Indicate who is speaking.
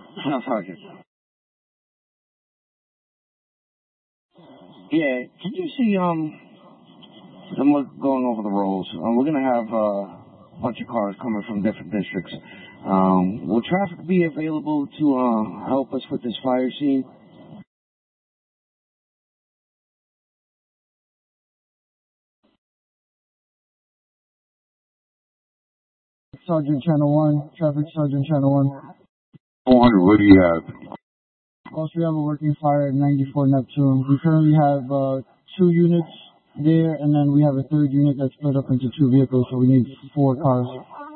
Speaker 1: Sergeant. Yeah, can you see, I'm going over the roles. We're going to have a bunch of cars coming from different districts. Will traffic be available to help us with this fire scene?
Speaker 2: Sergeant Channel 1, Traffic Sergeant Channel 1.
Speaker 3: 400, what do you have?
Speaker 2: Also, we have a working fire at 94 Neptune. We currently have 2 units there, and then we have a third unit that's split up into 2 vehicles, so we need 4 cars.